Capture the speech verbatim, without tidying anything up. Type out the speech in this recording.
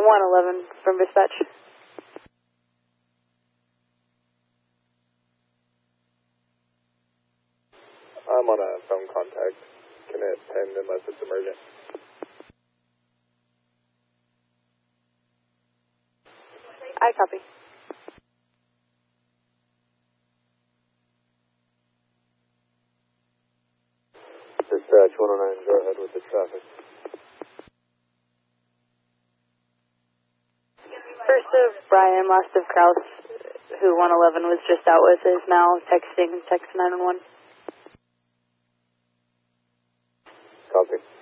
one eleven from dispatch. I'm on a phone contact. Can it end unless it's emergent? I copy. Dispatch one oh nine, go ahead with the traffic. First of Brian, last of Kraus, who one eleven was just out with, is now texting text nine one one. Copy.